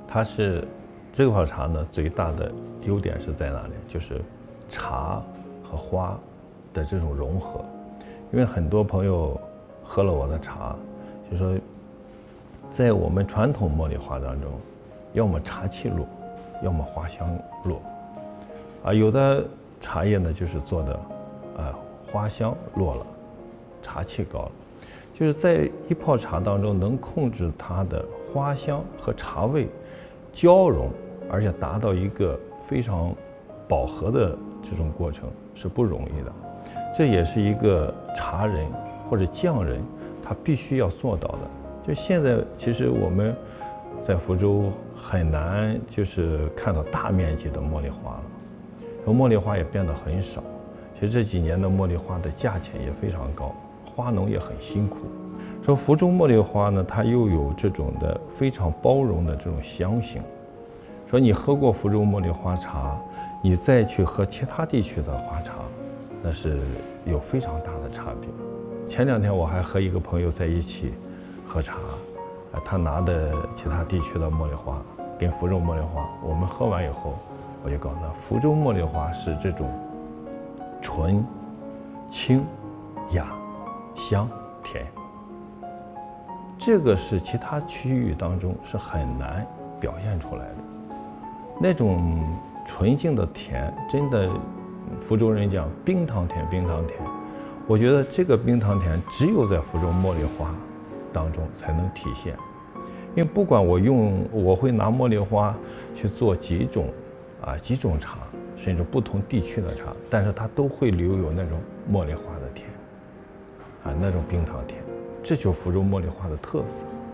这泡茶呢，最大的优点是在哪里？就是茶和花的这种融合。因为很多朋友喝了我的茶，就说在我们传统茉莉花当中，要么茶气弱，要么花香弱。有的茶叶呢就是做的花香弱了，茶气高了。就是在一泡茶当中能控制它的花香和茶味交融，而且达到一个非常饱和的这种过程是不容易的。这也是一个茶人或者匠人他必须要做到的。就现在其实我们在福州很难就是看到大面积的茉莉花了，然后茉莉花也变得很少。其实这几年的茉莉花的价钱也非常高，花农也很辛苦。说福州茉莉花呢，它又有这种的非常包容的这种香型。说你喝过福州茉莉花茶，你再去喝其他地区的花茶，那是有非常大的差别。前2天我还和一个朋友在一起喝茶，他拿的其他地区的茉莉花跟福州茉莉花，我们喝完以后，我就告诉他，福州茉莉花是这种纯、清、雅、香、甜，这个是其他区域当中是很难表现出来的。那种纯净的甜，真的，福州人讲冰糖甜，冰糖甜。我觉得这个冰糖甜只有在福州茉莉花当中才能体现。因为不管我会拿茉莉花去做几种茶，甚至不同地区的茶，但是它都会留有那种茉莉花的甜，那种冰糖甜，这就是福州茉莉花的特色。